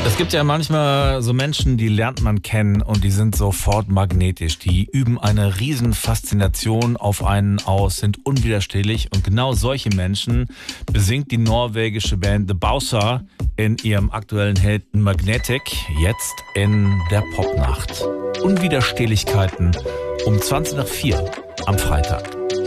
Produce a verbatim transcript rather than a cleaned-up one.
Es gibt ja manchmal so Menschen, die lernt man kennen und die sind sofort magnetisch. Die üben eine riesen Faszination auf einen aus, sind unwiderstehlich. Und genau solche Menschen besingt die norwegische Band The Bowser in ihrem aktuellen Hit Magnetic, jetzt in der Popnacht. Unwiderstehlichkeiten um zwanzig nach vier am Freitag.